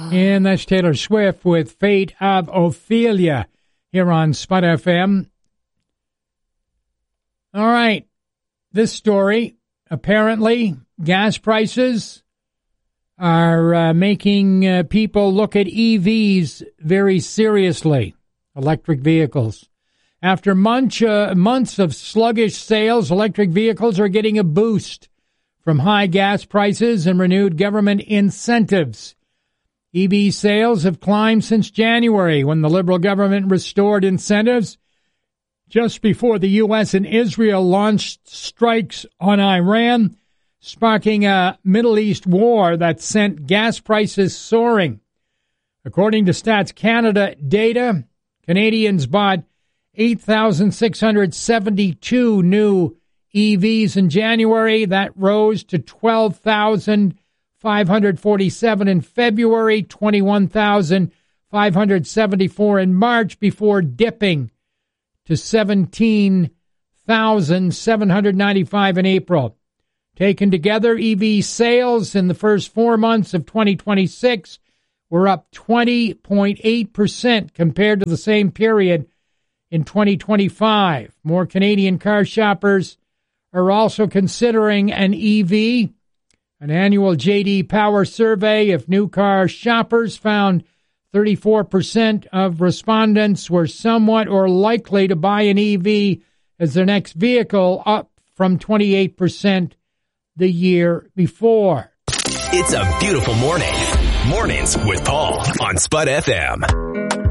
And that's Taylor Swift with Fate of Ophelia here on Spud FM. All right. This story, apparently gas prices are making people look at EVs very seriously, electric vehicles. After months of sluggish sales, electric vehicles are getting a boost from high gas prices and renewed government incentives. EV sales have climbed since January, when the Liberal government restored incentives just before the U.S. and Israel launched strikes on Iran, sparking a Middle East war that sent gas prices soaring. According to Stats Canada data, Canadians bought 8,672 new EVs in January. That rose to 12,547 in February, 21,574 in March, before dipping to 17,795 in April. Taken together, EV sales in the first 4 months of 2026 were up 20.8% compared to the same period in 2025. More Canadian car shoppers are also considering an EV. An annual J.D. Power survey of new car shoppers found 34% of respondents were somewhat or likely to buy an EV as their next vehicle, up from 28% the year before. It's a beautiful morning. Mornings with Paul on Spud FM.